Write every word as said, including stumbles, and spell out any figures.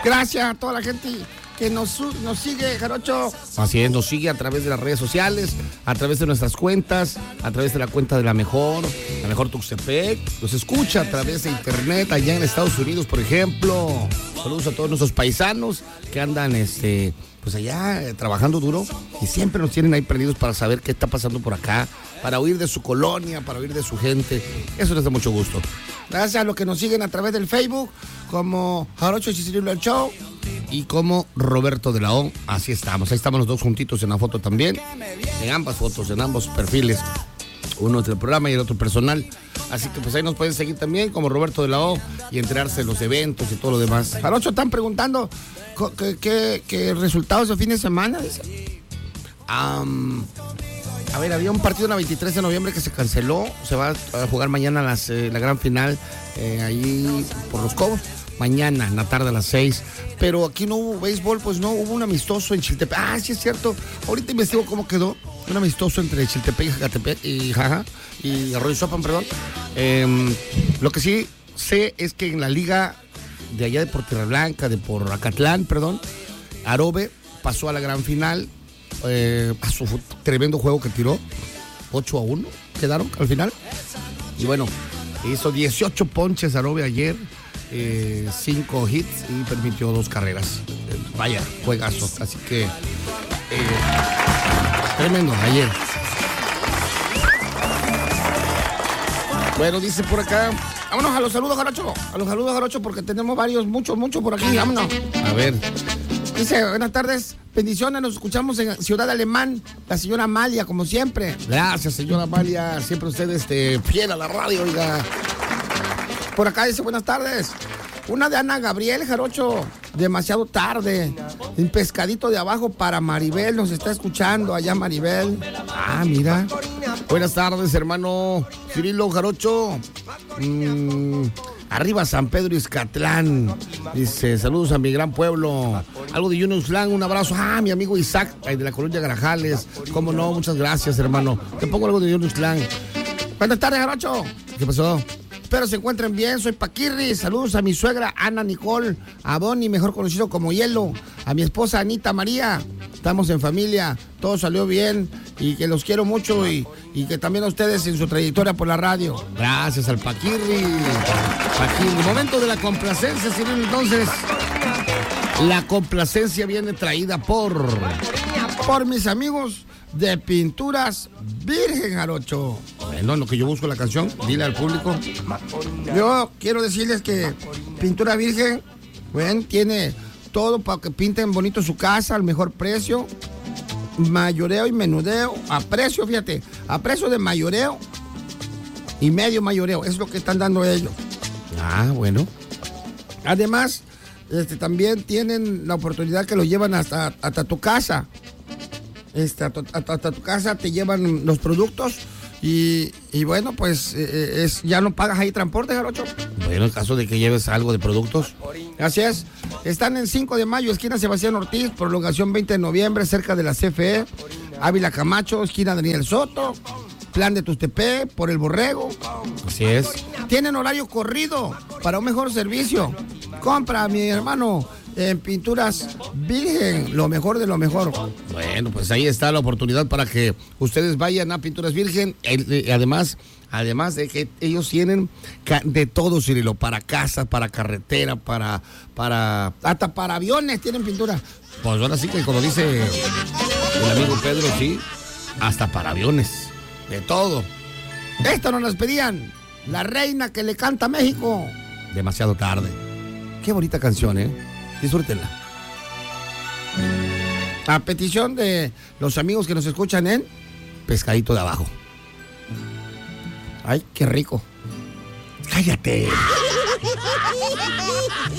Gracias a toda la gente que nos, nos sigue, Jarocho. Así es, nos sigue a través de las redes sociales, a través de nuestras cuentas, a través de la cuenta de La Mejor, La Mejor Tuxtepec. Nos escucha a través de internet allá en Estados Unidos, por ejemplo. Saludos a todos nuestros paisanos que andan este, pues allá eh, trabajando duro y siempre nos tienen ahí prendidos para saber qué está pasando por acá, para oír de su colonia, para oír de su gente. Eso les da mucho gusto. Gracias a los que nos siguen a través del Facebook, como Jarocho y Cirilo el Show. Y como Roberto de la O, así estamos. Ahí estamos los dos juntitos en la foto también. En ambas fotos, en ambos perfiles. Uno es del programa y el otro personal. Así que pues ahí nos pueden seguir también como Roberto de la O y enterarse de los eventos y todo lo demás. Jarocho, están preguntando qué, qué, qué resultados de fin de semana, dice. Um, a ver, había un partido en la veintitrés de noviembre que se canceló. Se va a jugar mañana las, eh, la gran final eh, ahí por Los Cobos. Mañana, en la tarde a las seis. Pero aquí no hubo béisbol, pues no, hubo un amistoso en Chiltepec. Ah, sí es cierto. Ahorita investigo cómo quedó. Un amistoso entre Chiltepec y Jacatepec y Jaja y Arroyo Sopan, perdón. Eh, lo que sí sé es que en la liga de allá de por Tierra Blanca, de por Acatlán, perdón, Arobe pasó a la gran final. Eh, a su tremendo juego que tiró. ocho a uno quedaron al final. Y bueno, hizo dieciocho ponches Arobe ayer. Eh, cinco hits y permitió dos carreras. Eh, vaya, juegazo. Así que eh, tremendo ayer. Bueno, dice por acá. Vámonos a los saludos, Jarocho. A los saludos, Jarocho, porque tenemos varios, muchos, muchos por aquí. Vámonos. A ver. Dice, buenas tardes, bendiciones, nos escuchamos en Ciudad Alemán, la señora Amalia, como siempre. Gracias, señora Amalia. Siempre usted este, fiel a la radio, oiga. Por acá dice, buenas tardes. Una de Ana Gabriel, Jarocho, demasiado tarde. Un pescadito de abajo para Maribel, nos está escuchando allá Maribel. Ah, mira. Buenas tardes, hermano Cirilo, Jarocho. Mm, arriba San Pedro Izcatlán. Dice, saludos a mi gran pueblo. Algo de Yunus Lang, un abrazo. Ah, mi amigo Isaac, de la colonia Garajales. Cómo no, muchas gracias, hermano. Te pongo algo de Yunus Lang. Buenas tardes, Jarocho. ¿Qué pasó? Espero se encuentren bien, soy Paquirri. Saludos a mi suegra Ana Nicole, a Bonnie, mejor conocido como Hielo, a mi esposa Anita María. Estamos en familia, todo salió bien y que los quiero mucho y, y que también a ustedes en su trayectoria por la radio. Gracias al Paquirri. Paquirri. Momento de la complacencia, Cirilo, entonces. La complacencia viene traída por... Por mis amigos de Pinturas Virgen, Jarocho. Bueno, lo que yo busco la canción, dile al público. Yo quiero decirles que Pintura Virgen, bueno, tiene todo para que pinten bonito su casa al mejor precio. Mayoreo y menudeo, a precio, fíjate, a precio de mayoreo y medio mayoreo, es lo que están dando ellos. Ah, bueno. Además, este, también tienen la oportunidad que lo llevan hasta, hasta tu casa. Este, hasta, hasta tu casa te llevan los productos y, y bueno, pues eh, es, ya no pagas ahí transporte, Jarocho. Bueno, en caso de que lleves algo de productos. Así es. Están en cinco de mayo, esquina Sebastián Ortiz, prolongación veinte de noviembre, cerca de la C F E, Ávila Camacho, esquina Daniel Soto, Plan de Tuxtepec, por el Borrego. Así es. Tienen horario corrido para un mejor servicio. Compra, mi hermano, en Pinturas Virgen, lo mejor de lo mejor. Bueno, pues ahí está la oportunidad para que ustedes vayan a Pinturas Virgen. Además, además de que ellos tienen de todo, Cirilo, para casa, para carretera, para, para... Hasta para aviones tienen pintura. Pues ahora sí que como dice el amigo Pedro, sí, hasta para aviones, de todo. Esto nos las pedían, la reina que le canta a México. Demasiado tarde. Qué bonita canción, ¿eh? Disfrútenla. A petición de los amigos que nos escuchan en Pescadito de Abajo. Ay, qué rico. Cállate.